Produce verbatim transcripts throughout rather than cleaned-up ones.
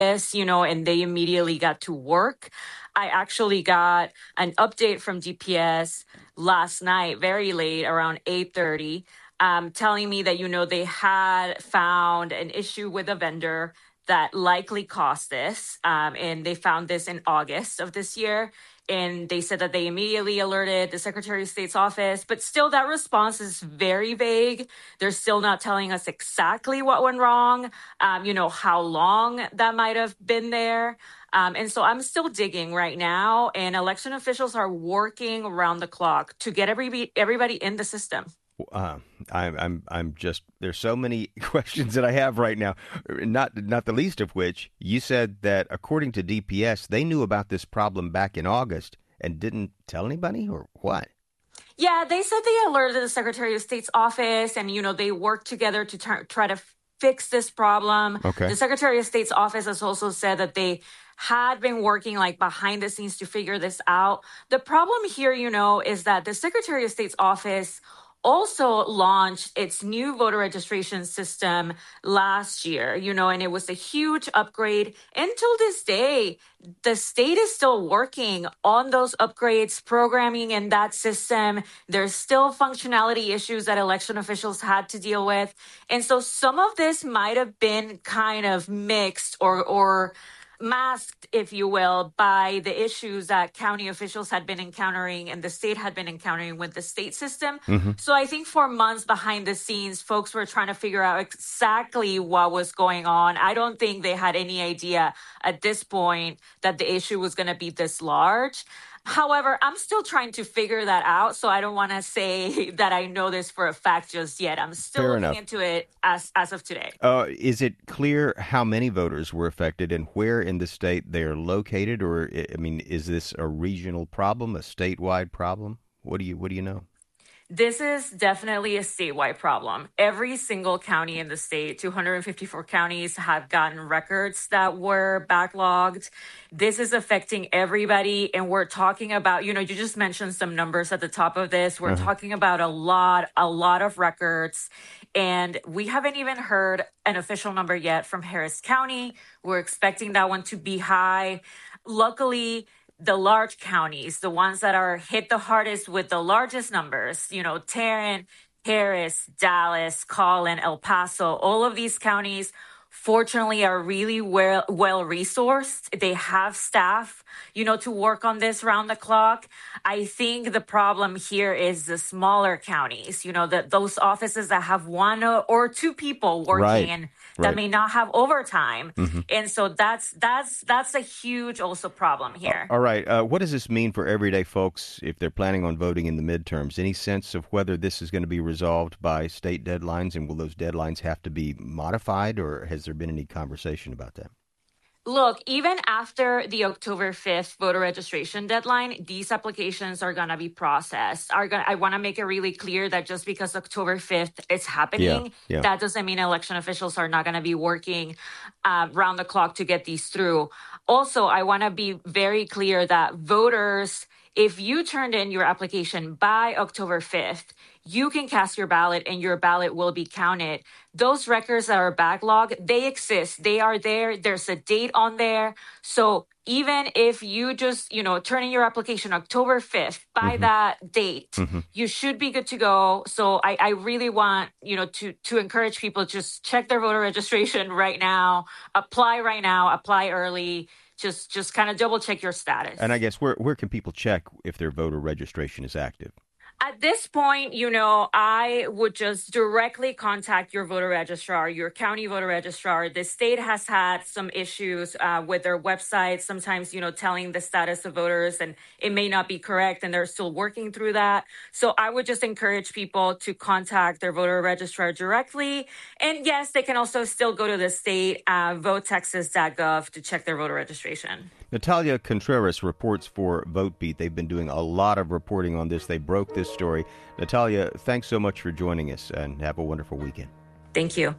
this, you know, and they immediately got to work. I actually got an update from D P S last night, very late, around eight thirty, um, telling me that, you know, they had found an issue with a vendor that likely caused this. Um, and they found this in August of this year. And they said that they immediately alerted the Secretary of State's office, but still that response is very vague. They're still not telling us exactly what went wrong, um, you know, how long that might have been there. Um, and so I'm still digging right now, and election officials are working around the clock to get everybody, everybody in the system. Uh, I'm, I'm, I'm just, there's so many questions that I have right now, not, not the least of which you said that according to D P S, they knew about this problem back in August and didn't tell anybody, or what? Yeah, they said they alerted the Secretary of State's office, and, you know, they worked together to tar- try to f- fix this problem. Okay. The Secretary of State's office has also said that they had been working like behind the scenes to figure this out. The problem here, you know, is that the Secretary of State's office also launched its new voter registration system last year, you know, and it was a huge upgrade. Until this day, the state is still working on those upgrades, programming in that system. There's still functionality issues that election officials had to deal with. And so some of this might have been kind of mixed or, or, masked, if you will, by the issues that county officials had been encountering and the state had been encountering with the state system. Mm-hmm. So I think for months behind the scenes, folks were trying to figure out exactly what was going on. I don't think they had any idea at this point that the issue was going to be this large. However, I'm still trying to figure that out, so I don't want to say that I know this for a fact just yet. I'm still Fair looking enough. into it as as of today. Uh, is it clear how many voters were affected and where in the state they're located? Or, I mean, is this a regional problem, a statewide problem? What do you What do you know? This is definitely a statewide problem. Every single county in the state, two hundred fifty-four counties, have gotten records that were backlogged. This is affecting everybody. And we're talking about, you know, you just mentioned some numbers at the top of this. We're uh-huh. talking about a lot, a lot of records. And we haven't even heard an official number yet from Harris County. We're expecting that one to be high. Luckily, the large counties, the ones that are hit the hardest with the largest numbers, you know, Tarrant, Harris, Dallas, Collin, El Paso, all of these counties, fortunately, are really well, well resourced. They have staff, you know, to work on this round the clock. I think the problem here is the smaller counties, you know, the, those offices that have one or two people working right. and right. that may not have overtime. Mm-hmm. And so that's that's that's a huge also problem here. All right. Uh, what does this mean for everyday folks if they're planning on voting in the midterms? Any sense of whether this is going to be resolved by state deadlines, and will those deadlines have to be modified, or has there been any conversation about that? Look, even after the October fifth voter registration deadline, these applications are going to be processed. Are gonna, I want to make it really clear that just because October fifth is happening, yeah, yeah. that doesn't mean election officials are not going to be working uh, round the clock to get these through. Also, I want to be very clear that voters, if you turned in your application by October fifth, you can cast your ballot and your ballot will be counted. Those records that are backlogged, they exist. They are there. There's a date on there. So even if you just, you know, turn in your application October fifth, by mm-hmm. that date, mm-hmm. you should be good to go. So I, I really want, you know, to, to encourage people, just check their voter registration right now, apply right now, apply early. Just just kind of double check your status. And I guess where where can people check if their voter registration is active? At this point, you know, I would just directly contact your voter registrar, your county voter registrar. The state has had some issues uh, with their website, sometimes, you know, telling the status of voters, and it may not be correct, and they're still working through that. So I would just encourage people to contact their voter registrar directly. And yes, they can also still go to the state, uh, vote texas dot gov to check their voter registration. Natalia Contreras reports for VoteBeat. They've been doing a lot of reporting on this. They broke this story. Natalia, thanks so much for joining us, and have a wonderful weekend. Thank you.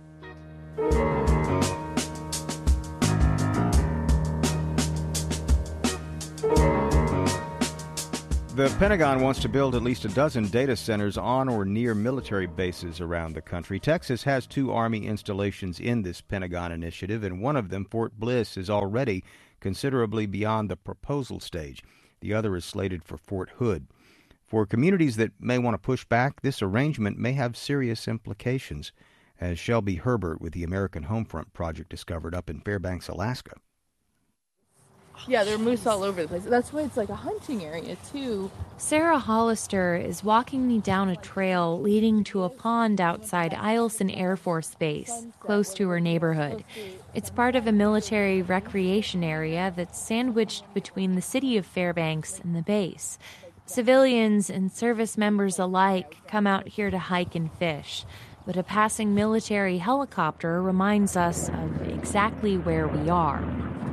The Pentagon wants to build at least a dozen data centers on or near military bases around the country. Texas has two Army installations in this Pentagon initiative, and one of them, Fort Bliss, is already considerably beyond the proposal stage. The other is slated for Fort Hood. For communities that may want to push back, this arrangement may have serious implications, as Shelby Herbert with the American Homefront Project discovered up in Fairbanks, Alaska. Yeah, there are moose all over the place. That's why it's like a hunting area, too. Sarah Hollister is walking me down a trail leading to a pond outside Eielson Air Force Base, close to her neighborhood. It's part of a military recreation area that's sandwiched between the city of Fairbanks and the base. Civilians and service members alike come out here to hike and fish, but a passing military helicopter reminds us of exactly where we are.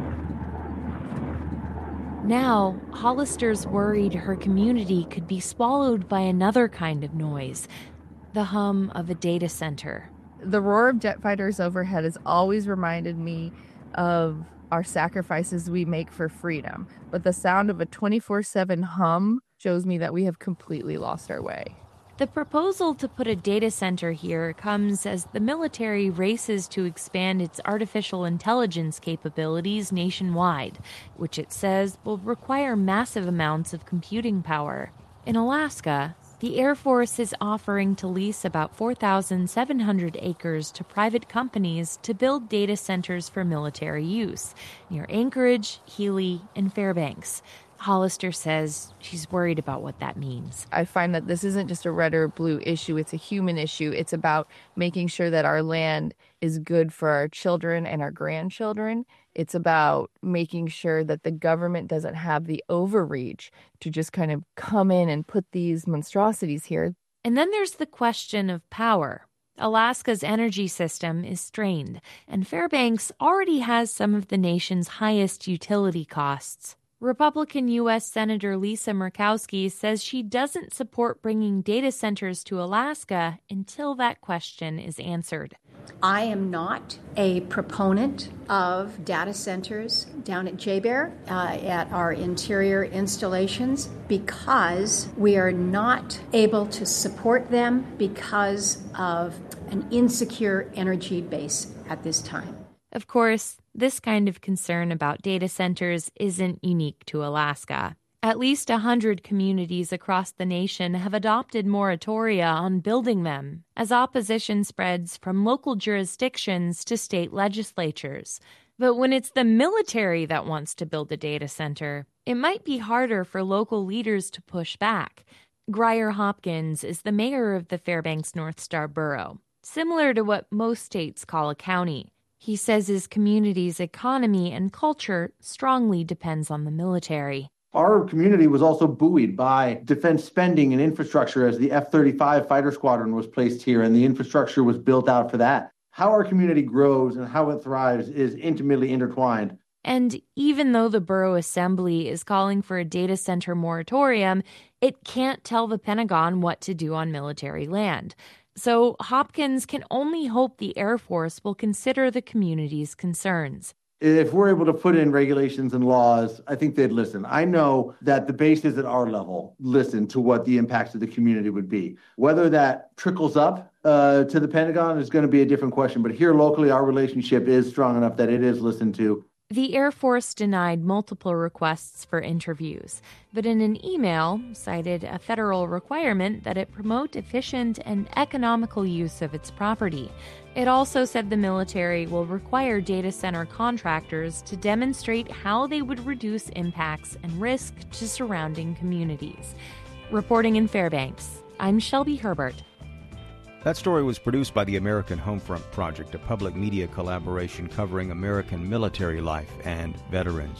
Now, Hollister's worried her community could be swallowed by another kind of noise, the hum of a data center. The roar of jet fighters overhead has always reminded me of our sacrifices we make for freedom, but the sound of a twenty-four seven hum shows me that we have completely lost our way. The proposal to put a data center here comes as the military races to expand its artificial intelligence capabilities nationwide, which it says will require massive amounts of computing power. In Alaska, the Air Force is offering to lease about four thousand seven hundred acres to private companies to build data centers for military use near Anchorage, Healy, and Fairbanks. Hollister says she's worried about what that means. I find that this isn't just a red or blue issue. It's a human issue. It's about making sure that our land is good for our children and our grandchildren. It's about making sure that the government doesn't have the overreach to just kind of come in and put these monstrosities here. And then there's the question of power. Alaska's energy system is strained, and Fairbanks already has some of the nation's highest utility costs. Republican U S Senator Lisa Murkowski says she doesn't support bringing data centers to Alaska until that question is answered. I am not a proponent of data centers down at J-Bear, uh, at our interior installations, because we are not able to support them because of an insecure energy base at this time. Of course, this kind of concern about data centers isn't unique to Alaska. At least one hundred communities across the nation have adopted moratoria on building them, as opposition spreads from local jurisdictions to state legislatures. But when it's the military that wants to build a data center, it might be harder for local leaders to push back. Grier Hopkins is the mayor of the Fairbanks North Star Borough, similar to what most states call a county. He says his community's economy and culture strongly depends on the military. Our community was also buoyed by defense spending and infrastructure as the F thirty-five fighter squadron was placed here and the infrastructure was built out for that. How our community grows and how it thrives is intimately intertwined. And even though the Borough Assembly is calling for a data center moratorium, it can't tell the Pentagon what to do on military land. So Hopkins can only hope the Air Force will consider the community's concerns. If we're able to put in regulations and laws, I think they'd listen. I know that the bases at our level listen to what the impacts of the community would be. Whether that trickles up uh, to the Pentagon is going to be a different question. But here locally, our relationship is strong enough that it is listened to. The Air Force denied multiple requests for interviews, but in an email cited a federal requirement that it promote efficient and economical use of its property. It also said the military will require data center contractors to demonstrate how they would reduce impacts and risk to surrounding communities. Reporting in Fairbanks, I'm Shelby Herbert. That story was produced by the American Homefront Project, a public media collaboration covering American military life and veterans.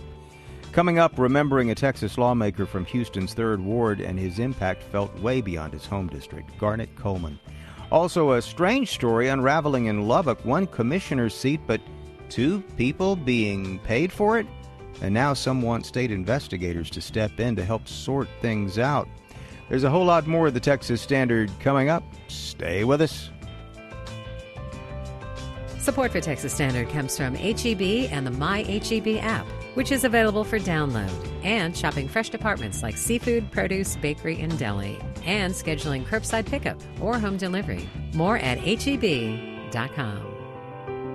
Coming up, remembering a Texas lawmaker from Houston's third Ward and his impact felt way beyond his home district, Garnet Coleman. Also, a strange story unraveling in Lubbock, one commissioner's seat, but two people being paid for it? And now some want state investigators to step in to help sort things out. There's a whole lot more of the Texas Standard coming up. Stay with us. Support for Texas Standard comes from H E B and the My H E B app, which is available for download, and shopping fresh departments like seafood, produce, bakery, and deli, and scheduling curbside pickup or home delivery. More at H E B dot com.